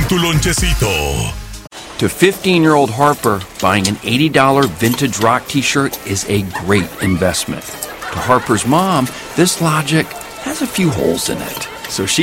tu lonchecito. To 15-year-old Harper, buying an $80 vintage rock t-shirt is a great investment. To Harper's mom, this logic has a few holes in it. So she